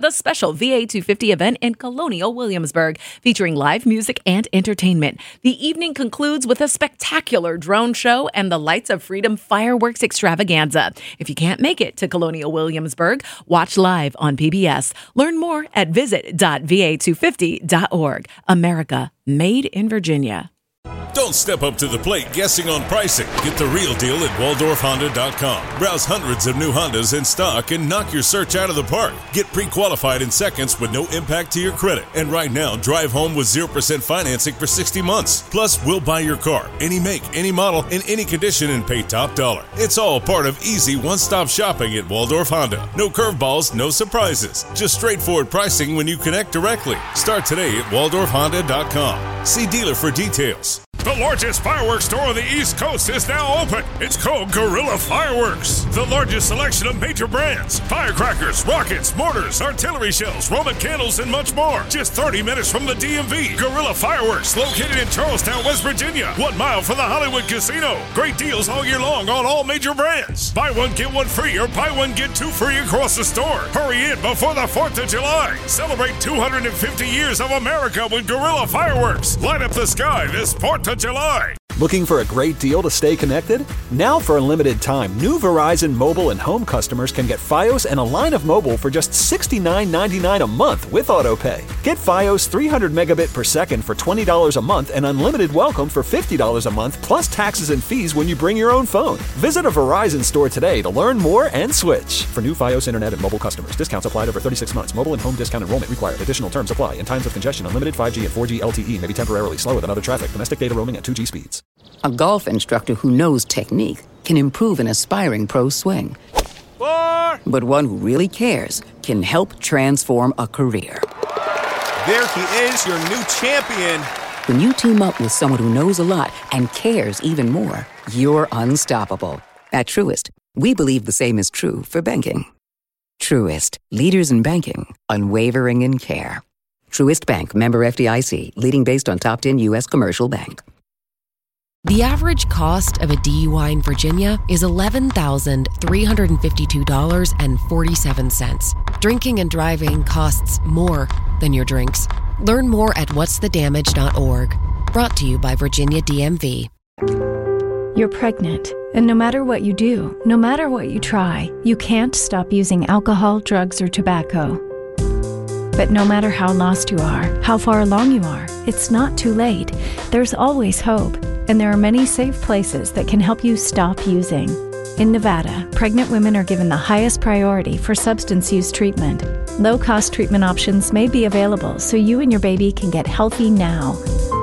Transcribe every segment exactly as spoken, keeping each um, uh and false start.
the special V A two fifty event in Colonial Williamsburg, featuring live music and entertainment. The evening concludes with a spectacular drone show and the Lights of Freedom fireworks extravaganza. If you can't make it to Colonial Williamsburg, watch live on P B S. Learn more at visit dot v a two fifty dot org. America, made in Virginia. Don't step up to the plate guessing on pricing. Get the real deal at waldorf honda dot com. Browse hundreds of new Hondas in stock and knock your search out of the park. Get pre-qualified in seconds with no impact to your credit. And right now, drive home with zero percent financing for sixty months. Plus, we'll buy your car, any make, any model, in any condition, and pay top dollar. It's all part of easy one-stop shopping at Waldorf Honda. No curveballs, no surprises. Just straightforward pricing when you connect directly. Start today at waldorf honda dot com. See dealer for details. The largest fireworks store on the East Coast is now open. It's called Guerrilla Fireworks. The largest selection of major brands, firecrackers, rockets, mortars, artillery shells, Roman candles, and much more. Just thirty minutes from the D M V. Guerrilla Fireworks, located in Charlestown, West Virginia. One mile from the Hollywood Casino. Great deals all year long on all major brands. Buy one, get one free, or buy one, get two free across the store. Hurry in before the fourth of July. Celebrate two hundred fifty years of America with Guerrilla Fireworks. Light up the sky this fourth of July. Looking for a great deal to stay connected? Now for a limited time, new Verizon mobile and home customers can get Fios and a line of mobile for just sixty-nine ninety-nine a month with AutoPay. Get Fios three hundred megabit per second for twenty dollars a month and unlimited welcome for fifty dollars a month plus taxes and fees when you bring your own phone. Visit a Verizon store today to learn more and switch. For new Fios internet and mobile customers, discounts applied over thirty-six months. Mobile and home discount enrollment required. Additional terms apply. In times of congestion, unlimited five G and four G L T E may be temporarily slower than other traffic. Domestic data roaming at two G speeds. A golf instructor who knows technique can improve an aspiring pro's swing. Four. But one who really cares can help transform a career. There he is, your new champion. When you team up with someone who knows a lot and cares even more, you're unstoppable. At Truist, we believe the same is true for banking. Truist, leaders in banking, unwavering in care. Truist Bank, member F D I C, leading based on top ten U S commercial bank. The average cost of a D U I in Virginia is eleven thousand three hundred fifty-two dollars and forty-seven cents. Drinking and driving costs more than your drinks. Learn more at whats the damage dot org. Brought to you by Virginia D M V. You're pregnant, and no matter what you do, no matter what you try, you can't stop using alcohol, drugs, or tobacco. But no matter how lost you are, how far along you are, it's not too late. There's always hope, and there are many safe places that can help you stop using. In Nevada, pregnant women are given the highest priority for substance use treatment. Low-cost treatment options may be available so you and your baby can get healthy now.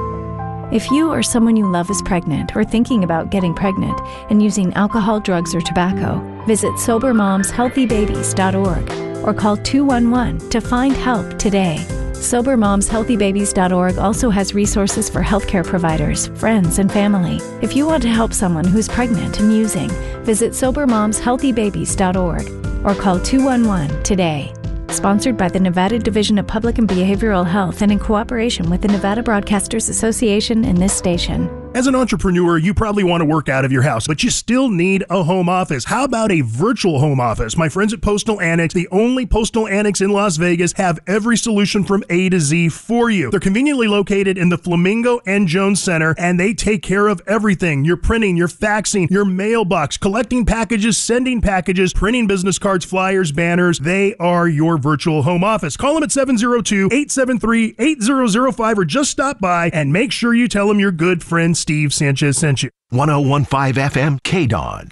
If you or someone you love is pregnant or thinking about getting pregnant and using alcohol, drugs, or tobacco, visit sober moms healthy babies dot org or call two one one to find help today. sober moms healthy babies dot org also has resources for healthcare providers, friends, and family. If you want to help someone who's pregnant and using, visit sober moms healthy babies dot org or call two one one today. Sponsored by the Nevada Division of Public and Behavioral Health and in cooperation with the Nevada Broadcasters Association and this station. As an entrepreneur, you probably want to work out of your house, but you still need a home office. How about a virtual home office? My friends at Postal Annex, the only postal annex in Las Vegas, have every solution from A to Z for you. They're conveniently located in the Flamingo and Jones Center, and they take care of everything. Your printing, your faxing, your mailbox, collecting packages, sending packages, printing business cards, flyers, banners. They are your virtual home office. Call them at seven oh two, eight seven three, eight zero zero five or just stop by and make sure you tell them your good friend Steve Sanchez sent you. one oh one point five F M K D O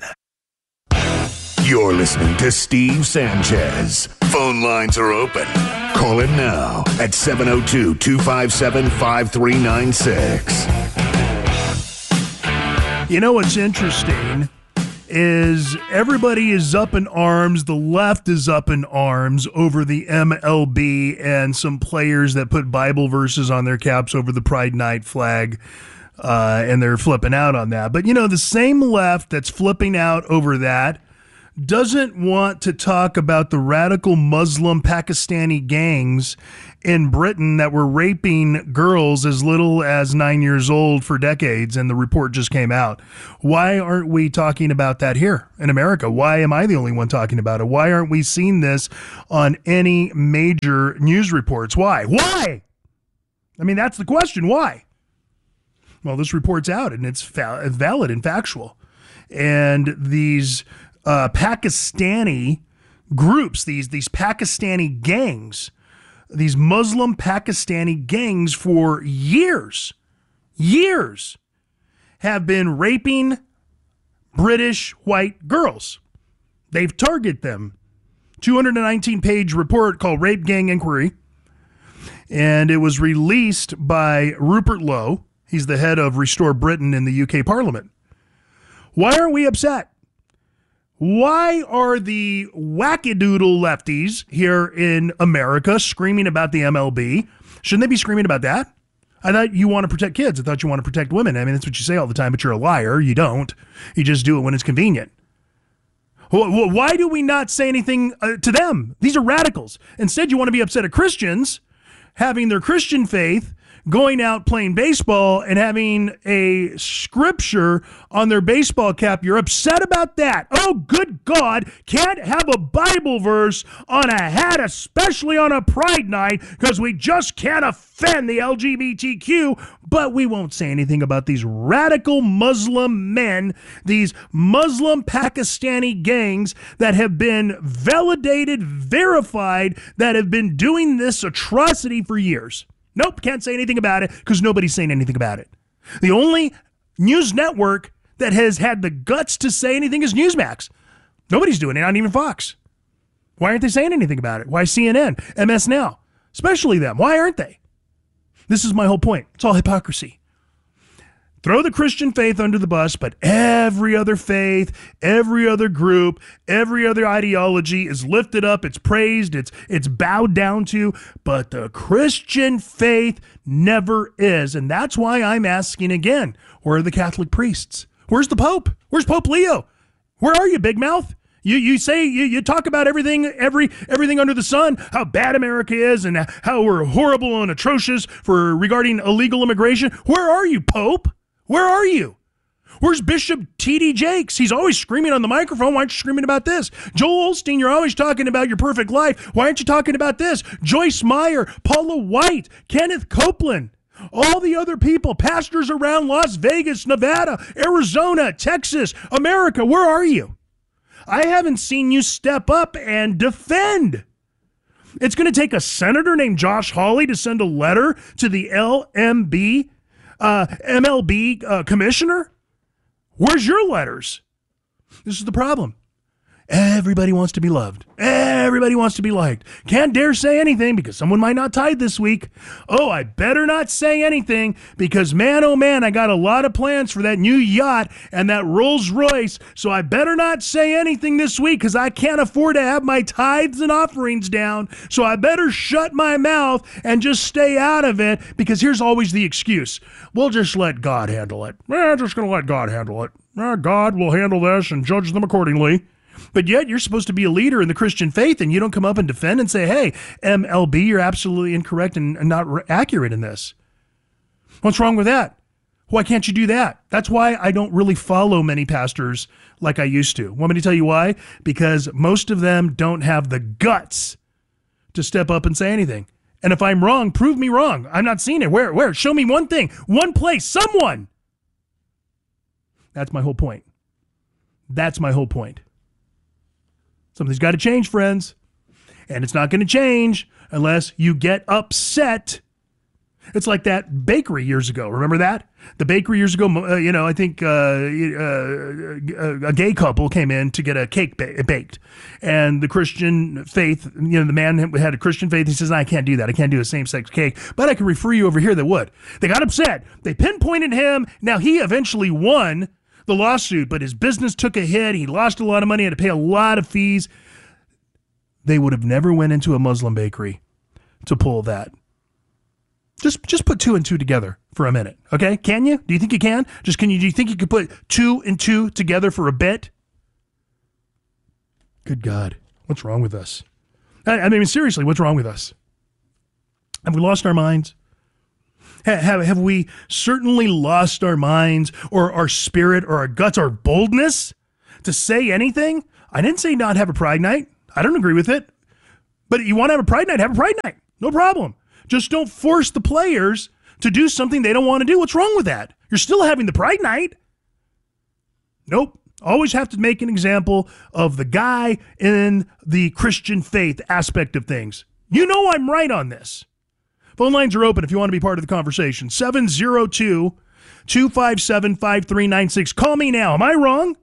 N. You're listening to Steve Sanchez. Phone lines are open. Call him now at seven oh two, two five seven, five three nine six. You know what's interesting is everybody is up in arms. The left is up in arms over the M L B and some players that put Bible verses on their caps over the Pride Night flag. Uh, and they're flipping out on that. But, you know, the same left that's flipping out over that doesn't want to talk about the radical Muslim Pakistani gangs in Britain that were raping girls as little as nine years old for decades, and the report just came out. Why aren't we talking about that here in America? Why am I the only one talking about it? Why aren't we seeing this on any major news reports? Why? Why? I mean, that's the question. Why? Well, this report's out, and it's fa- valid and factual. And these uh, Pakistani groups, these these Pakistani gangs, these Muslim Pakistani gangs for years, years have been raping British white girls. They've targeted them. two hundred nineteen page report called Rape Gang Inquiry. And it was released by Rupert Lowe. He's the head of Restore Britain in the U K Parliament. Why aren't we upset? Why are the wackadoodle lefties here in America screaming about the M L B? Shouldn't they be screaming about that? I thought you want to protect kids. I thought you want to protect women. I mean, that's what you say all the time, but you're a liar. You don't. You just do it when it's convenient. Why do we not say anything uh, to them? These are radicals. Instead, you want to be upset at Christians having their Christian faith, going out playing baseball and having a scripture on their baseball cap. You're upset about that. Oh, good God, can't have a Bible verse on a hat, especially on a Pride night, because we just can't offend the L G B T Q, but we won't say anything about these radical Muslim men, these Muslim Pakistani gangs that have been validated, verified, that have been doing this atrocity for years. Nope, can't say anything about it because nobody's saying anything about it. The only news network that has had the guts to say anything is Newsmax. Nobody's doing it, not even Fox. Why aren't they saying anything about it? Why C N N, M S Now, especially them? Why aren't they? This is my whole point. It's all hypocrisy. Throw the Christian faith under the bus, but every other faith, every other group, every other ideology is lifted up, it's praised, it's it's bowed down to, but the Christian faith never is. And that's why I'm asking again, where are the Catholic priests? Where's the Pope? Where's Pope Leo? Where are you, big mouth? You you say, you, you talk about everything, every everything under the sun, how bad America is and how we're horrible and atrocious for regarding illegal immigration. Where are you, Pope? Where are you? Where's Bishop T D Jakes? He's always screaming on the microphone. Why aren't you screaming about this? Joel Osteen, you're always talking about your perfect life. Why aren't you talking about this? Joyce Meyer, Paula White, Kenneth Copeland, all the other people, pastors around Las Vegas, Nevada, Arizona, Texas, America. Where are you? I haven't seen you step up and defend. It's going to take a senator named Josh Hawley to send a letter to the L M B Uh, M L B uh, commissioner? Where's your letters? This is the problem. Everybody wants to be loved. Everybody wants to be liked. Can't dare say anything because someone might not tithe this week. Oh, I better not say anything because man, oh man, I got a lot of plans for that new yacht and that Rolls Royce. So I better not say anything this week because I can't afford to have my tithes and offerings down. So I better shut my mouth and just stay out of it because here's always the excuse. We'll just let God handle it. We're just going to let God handle it. Uh, God will handle this and judge them accordingly. But yet you're supposed to be a leader in the Christian faith and you don't come up and defend and say, hey, M L B, you're absolutely incorrect and not re- accurate in this. What's wrong with that? Why can't you do that? That's why I don't really follow many pastors like I used to. Want me to tell you why? Because most of them don't have the guts to step up and say anything. And if I'm wrong, prove me wrong. I'm not seeing it. Where? Where? Show me one thing, one place, someone. That's my whole point. That's my whole point. Something's got to change, friends. And it's not going to change unless you get upset. It's like that bakery years ago. Remember that? The bakery years ago, uh, you know, I think uh, uh, a gay couple came in to get a cake ba- baked. And the Christian faith, you know, the man had a Christian faith. He says, I can't do that. I can't do a same-sex cake. But I can refer you over here that would. They got upset. They pinpointed him. Now, he eventually won the lawsuit, but his business took a hit. He lost a lot of money, had to pay a lot of fees. They would have never went into a Muslim bakery to pull that. Just just put two and two together for a minute, okay? Can you? Do you think you can? Just can you? Do you think you could put two and two together for a bit? Good God. What's wrong with us? I, I mean, seriously, what's wrong with us? Have we lost our minds? Ha- have, have we certainly lost our minds or our spirit or our guts, our boldness to say anything? I didn't say not have a pride night. I don't agree with it. But you want to have a pride night, have a pride night. No problem. Just don't force the players to do something they don't want to do. What's wrong with that? You're still having the pride night. Nope. Always have to make an example of the guy in the Christian faith aspect of things. You know I'm right on this. Phone lines are open if you want to be part of the conversation. seven oh two, two five seven, five three nine six. Call me now. Am I wrong?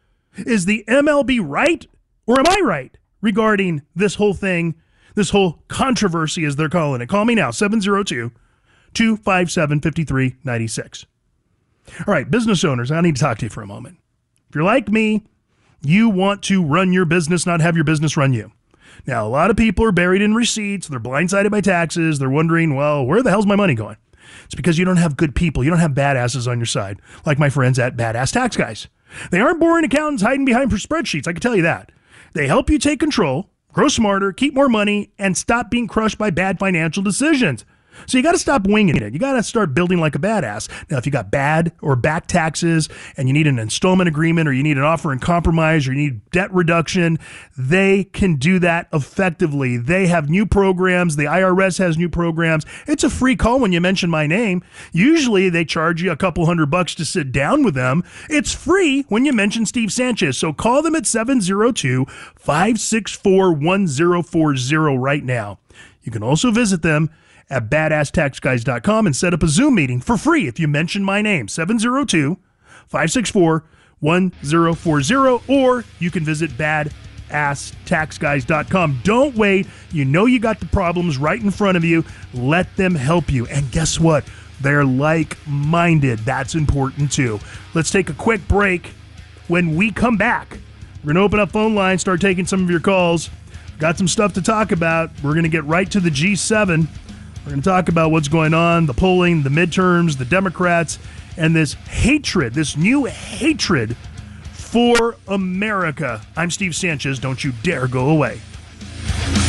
Is the M L B right? Or am I right regarding this whole thing, this whole controversy as they're calling it? Call me now. seven oh two, two five seven, five three nine six. All right, business owners, I need to talk to you for a moment. If you're like me, you want to run your business, not have your business run you. Now, a lot of people are buried in receipts. They're blindsided by taxes. They're wondering, well, where the hell's my money going? It's because you don't have good people. You don't have badasses on your side, like my friends at Badass Tax Guys. They aren't boring accountants hiding behind spreadsheets. I can tell you that. They help you take control, grow smarter, keep more money, and stop being crushed by bad financial decisions. So you got to stop winging it. You got to start building like a badass. Now, if you got bad or back taxes and you need an installment agreement or you need an offer in compromise or you need debt reduction, they can do that effectively. They have new programs. The I R S has new programs. It's a free call when you mention my name. Usually they charge you a couple hundred bucks to sit down with them. It's free when you mention Steve Sanchez. So call them at seven oh two, five six four, one oh four oh right now. You can also visit them at badass tax guys dot com and set up a Zoom meeting for free if you mention my name, seven oh two, five six four, one oh four oh, or you can visit badass tax guys dot com. Don't wait. You know you got the problems right in front of you. Let them help you. And guess what? They're like-minded. That's important too. Let's take a quick break. When we come back, we're going to open up phone lines, start taking some of your calls. Got some stuff to talk about. We're going to get right to the G seven. We're going to talk about what's going on, the polling, the midterms, the Democrats, and this hatred, this new hatred for America. I'm Steve Sanchez. Don't you dare go away.